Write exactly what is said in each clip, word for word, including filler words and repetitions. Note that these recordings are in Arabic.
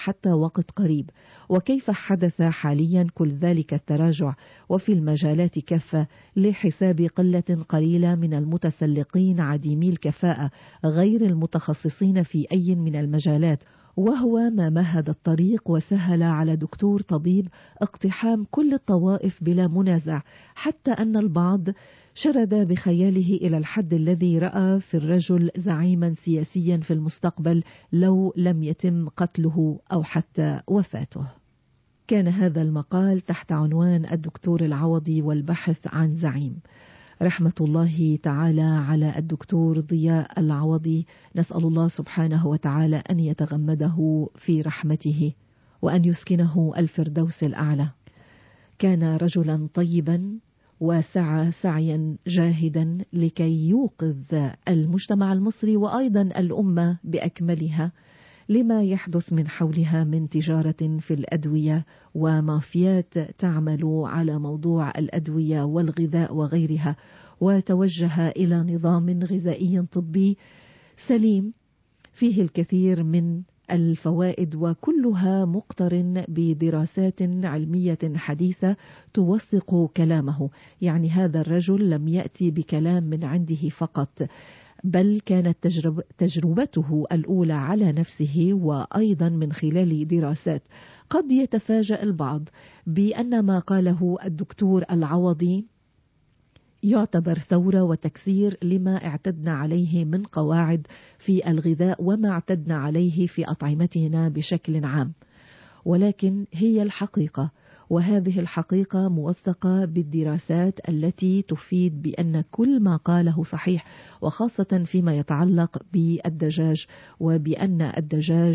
حتى وقت قريب، وكيف حدث حاليا كل ذلك التراجع وفي المجالات كافة لحساب قلة قليلة من المتسلقين عديمي الكفاءة غير المتخصصين في أي من المجالات، وهو ما مهد الطريق وسهل على دكتور طبيب اقتحام كل الطوائف بلا منازع، حتى أن البعض شرد بخياله إلى الحد الذي رأى في الرجل زعيما سياسيا في المستقبل لو لم يتم قتله أو حتى وفاته. كان هذا المقال تحت عنوان الدكتور العوضي والبحث عن زعيم. رحمة الله تعالى على الدكتور ضياء العوضي، نسأل الله سبحانه وتعالى أن يتغمده في رحمته وأن يسكنه الفردوس الأعلى. كان رجلا طيبا وسعى سعيا جاهدا لكي يوقظ المجتمع المصري وأيضا الأمة بأكملها لما يحدث من حولها من تجارة في الأدوية ومافيات تعمل على موضوع الأدوية والغذاء وغيرها، وتوجه إلى نظام غذائي طبي سليم فيه الكثير من الفوائد، وكلها مقترن بدراسات علمية حديثة توثق كلامه. يعني هذا الرجل لم يأتي بكلام من عنده فقط، بل كانت تجرب تجربته الأولى على نفسه وأيضا من خلال دراسات. قد يتفاجأ البعض بأن ما قاله الدكتور العوضي يعتبر ثورة وتكسير لما اعتدنا عليه من قواعد في الغذاء وما اعتدنا عليه في أطعمتنا بشكل عام، ولكن هي الحقيقة، وهذه الحقيقة موثقة بالدراسات التي تفيد بأن كل ما قاله صحيح، وخاصة فيما يتعلق بالدجاج، وبأن الدجاج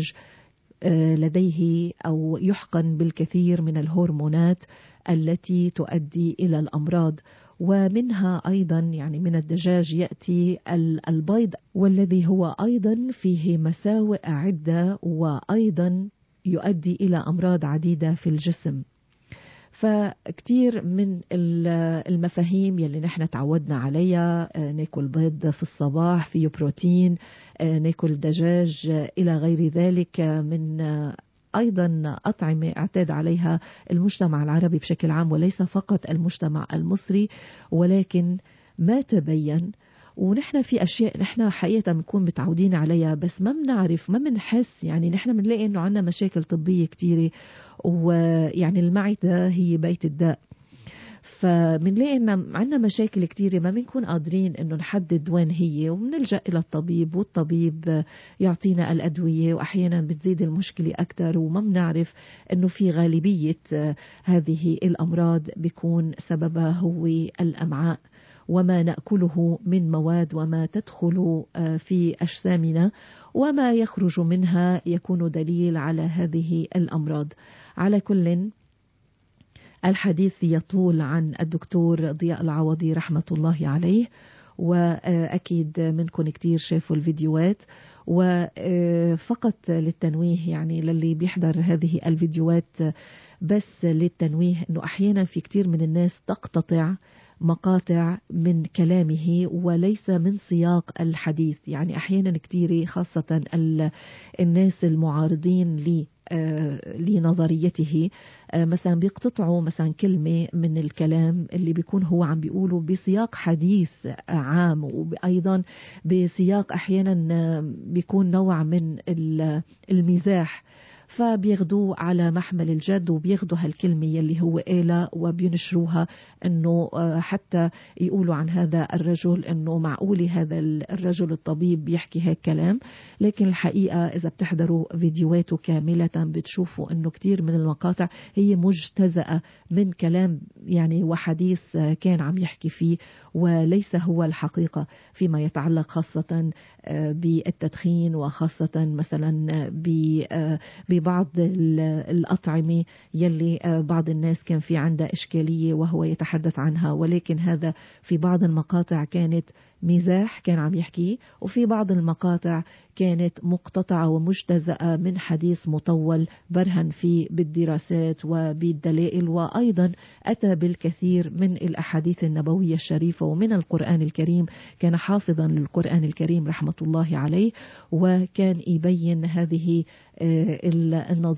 لديه أو يحقن بالكثير من الهرمونات التي تؤدي إلى الأمراض، ومنها أيضا يعني من الدجاج يأتي البيض والذي هو أيضا فيه مساوئ عدة وأيضا يؤدي إلى أمراض عديدة في الجسم. فكتير من المفاهيم يلي نحن تعودنا عليها، ناكل بيض في الصباح فيه بروتين، ناكل دجاج إلى غير ذلك من أيضا أطعمة اعتاد عليها المجتمع العربي بشكل عام وليس فقط المجتمع المصري، ولكن ما تبين ونحن في أشياء نحن حقيقة بنكون متعودين عليها بس ما بنعرف ما بنحس. يعني نحن بنلاقي إنه عنا مشاكل طبية كتيرة، ويعني المعدة هي بيت الداء، فبنلاقي إن عنا مشاكل كتيرة ما بنكون قادرين إنه نحدد وين هي، وبنلجأ إلى الطبيب والطبيب يعطينا الأدوية، وأحيانا بتزيد المشكلة أكتر وما بنعرف إنه في غالبية هذه الأمراض بيكون سببها هو الأمعاء وما نأكله من مواد وما تدخل في أجسامنا وما يخرج منها يكون دليل على هذه الأمراض. على كل الحديث يطول عن الدكتور ضياء العوضي رحمة الله عليه، وأكيد منكم كتير شافوا الفيديوهات، وفقط للتنويه يعني للي بيحضر هذه الفيديوهات بس للتنويه أنه أحيانا في كتير من الناس تقتطع مقاطع من كلامه وليس من سياق الحديث. يعني أحيانا كتير خاصة الناس المعارضين لي لنظريته مثلا بيقتطعوا مثلا كلمة من الكلام اللي بيكون هو عم بيقوله بسياق حديث عام، وأيضا بسياق أحيانا بيكون نوع من المزاح، فبياخدوه على محمل الجد وبياخدوا هالكلمة يلي هو قالها وبينشروها انه حتى يقولوا عن هذا الرجل انه معقولي هذا الرجل الطبيب بيحكي هيك كلام. لكن الحقيقة اذا بتحضروا فيديوهاته كاملة بتشوفوا انه كتير من المقاطع هي مجتزأة من كلام يعني وحديث كان عم يحكي فيه، وليس هو الحقيقة فيما يتعلق خاصة بالتدخين، وخاصة مثلا ببعض الأطعمة يلي بعض الناس كان في عندها إشكالية وهو يتحدث عنها، ولكن هذا في بعض المقاطع كانت مزاح كان عم يحكي، وفي بعض المقاطع كانت مقتطعة ومجتزأة من حديث مطول برهن فيه بالدراسات وبالدلائل، وأيضا أتى بالكثير من الأحاديث النبوية الشريفة ومن القرآن الكريم. كان حافظا للقرآن الكريم رحمة الله عليه، وكان يبين هذه النظرية